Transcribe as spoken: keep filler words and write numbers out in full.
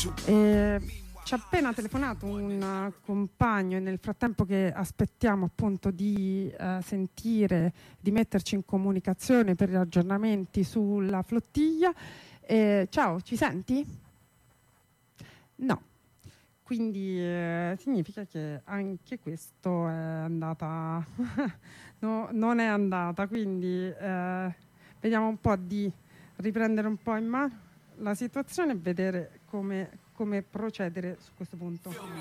E ci ha appena telefonato un compagno e nel frattempo che aspettiamo appunto di eh, sentire, di metterci in comunicazione per gli aggiornamenti sulla flottiglia. Eh, ciao, ci senti? No. Quindi eh, significa che anche questo è andata, no, non è andata, quindi eh, vediamo un po' di riprendere un po' in mano la situazione e vedere come, come procedere su questo punto.